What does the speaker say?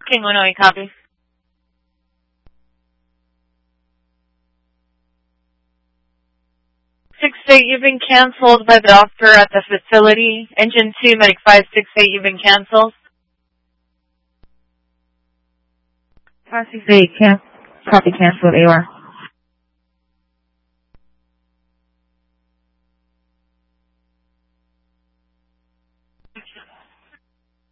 King 108, copy. 6-8, you've been canceled by the doctor at the facility. Engine 2, Medic 568, you've been canceled. 568, copy, canceled, AR.